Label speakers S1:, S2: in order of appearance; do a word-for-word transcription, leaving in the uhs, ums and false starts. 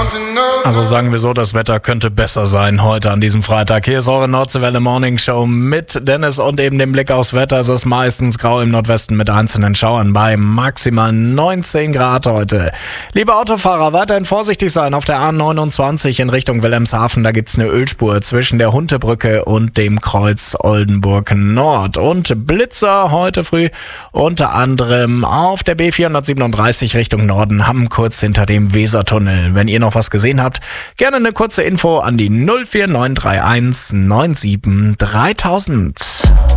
S1: Also sagen wir so, das Wetter könnte besser sein heute an diesem Freitag. Hier ist eure Nordseewelle Morning Show mit Dennis und eben dem Blick aufs Wetter. Es ist meistens grau im Nordwesten mit einzelnen Schauern bei maximal neunzehn Grad heute. Liebe Autofahrer, weiterhin vorsichtig sein auf der A neunundzwanzig in Richtung Wilhelmshaven. Da gibt's eine Ölspur zwischen der Huntebrücke und dem Kreuz Oldenburg Nord. Und Blitzer heute früh unter anderem auf der B vierhundertsiebenunddreißig Richtung Norden, Hamm kurz hinter dem Wesertunnel. Wenn ihr noch was gesehen habt, gerne eine kurze Info an die null vier neun drei eins neun sieben dreitausend.